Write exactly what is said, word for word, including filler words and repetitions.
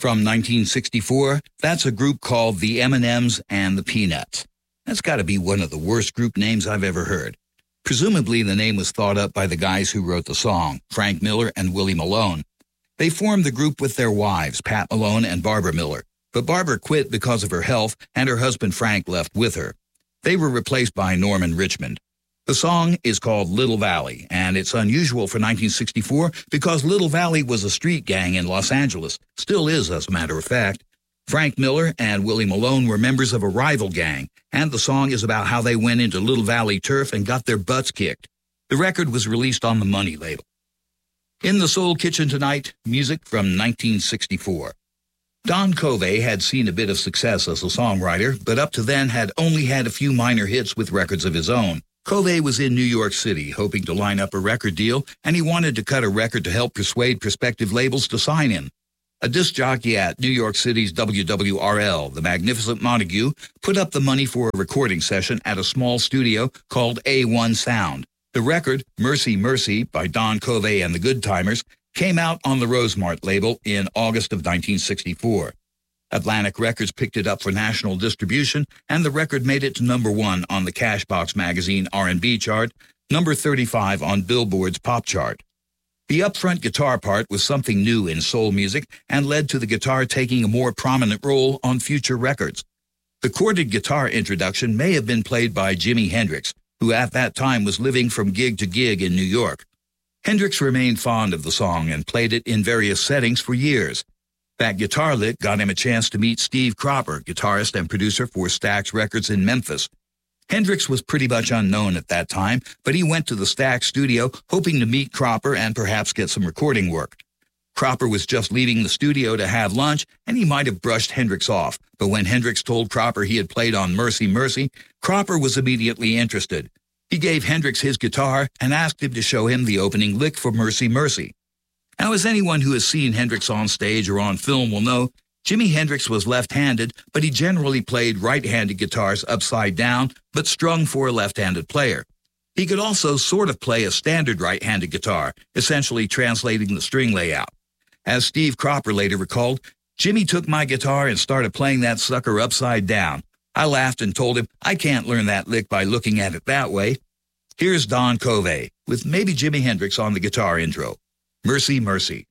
From nineteen sixty-four, that's a group called the M and M's and the Peanuts. That's got to be one of the worst group names I've ever heard. Presumably, the name was thought up by the guys who wrote the song, Frank Miller and Willie Malone. They formed the group with their wives, Pat Malone and Barbara Miller, but Barbara quit because of her health, and her husband Frank left with her. They were replaced by Norman Richmond. The song is called Little Valley, and it's unusual for nineteen sixty-four because Little Valley was a street gang in Los Angeles, still is as a matter of fact. Frank Miller and Willie Malone were members of a rival gang, and the song is about how they went into Little Valley turf and got their butts kicked. The record was released on the Money label. In the Soul Kitchen tonight, music from nineteen sixty-four. Don Covey had seen a bit of success as a songwriter, but up to then had only had a few minor hits with records of his own. Covey was in New York City, hoping to line up a record deal, and he wanted to cut a record to help persuade prospective labels to sign him. A disc jockey at New York City's W W R L, the Magnificent Montague, put up the money for a recording session at a small studio called A one Sound. The record, Mercy Mercy, by Don Covey and the Good Timers, came out on the Rosemart label in August of nineteen sixty-four. Atlantic Records picked it up for national distribution, and the record made it to number one on the Cashbox magazine R and B chart, number thirty-five on Billboard's pop chart. The upfront guitar part was something new in soul music and led to the guitar taking a more prominent role on future records. The chorded guitar introduction may have been played by Jimi Hendrix, who at that time was living from gig to gig in New York. Hendrix remained fond of the song and played it in various settings for years. That guitar lick got him a chance to meet Steve Cropper, guitarist and producer for Stax Records in Memphis. Hendrix was pretty much unknown at that time, but he went to the Stax studio hoping to meet Cropper and perhaps get some recording work. Cropper was just leaving the studio to have lunch, and he might have brushed Hendrix off, but when Hendrix told Cropper he had played on Mercy Mercy, Cropper was immediately interested. He gave Hendrix his guitar and asked him to show him the opening lick for Mercy Mercy. Now, as anyone who has seen Hendrix on stage or on film will know, Jimi Hendrix was left-handed, but he generally played right-handed guitars upside down, but strung for a left-handed player. He could also sort of play a standard right-handed guitar, essentially translating the string layout. As Steve Cropper later recalled, Jimmy took my guitar and started playing that sucker upside down. I laughed and told him I can't learn that lick by looking at it that way. Here's Don Covey, with maybe Jimi Hendrix on the guitar intro. Mercy, Mercy.